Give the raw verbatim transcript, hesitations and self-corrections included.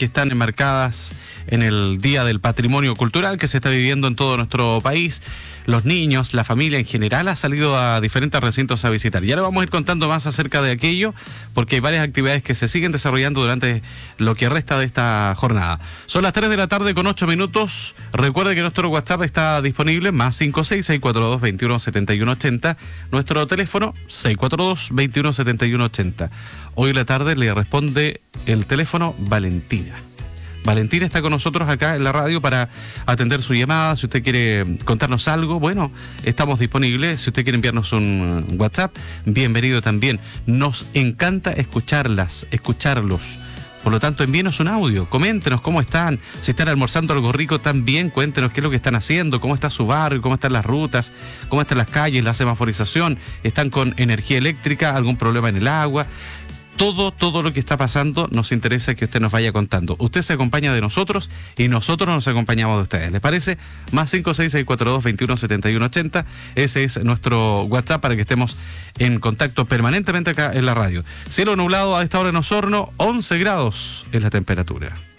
que están enmarcadas en el Día del Patrimonio Cultural que se está viviendo en todo nuestro país. Los niños, la familia en general ha salido a diferentes recintos a visitar. Ya le vamos a ir contando más acerca de aquello, porque hay varias actividades que se siguen desarrollando durante lo que resta de esta jornada. Son las tres de la tarde con ocho minutos. Recuerde que nuestro WhatsApp está disponible, más cinco seis seis cuatro dos veintiuno setenta y uno ochenta. Nuestro teléfono seis cuatro dos veintiuno setenta y uno ochenta. Hoy en la tarde le responde el teléfono Valentina. Valentina está con nosotros acá en la radio para atender su llamada. Si usted quiere contarnos algo, bueno, estamos disponibles. Si usted quiere enviarnos un WhatsApp, bienvenido también. Nos encanta escucharlas, escucharlos. Por lo tanto, envíenos un audio, coméntenos cómo están, si están almorzando algo rico también, cuéntenos qué es lo que están haciendo, cómo está su barrio, cómo están las rutas, cómo están las calles, la semaforización, están con energía eléctrica, algún problema en el agua. Todo, todo lo que está pasando nos interesa que usted nos vaya contando. Usted se acompaña de nosotros y nosotros nos acompañamos de ustedes. ¿Les parece? Más cinco seis seis cuatro dos veintiuno setenta y uno ochenta. Ese es nuestro WhatsApp para que estemos en contacto permanentemente acá en la radio. Cielo nublado a esta hora en Osorno, once grados es la temperatura.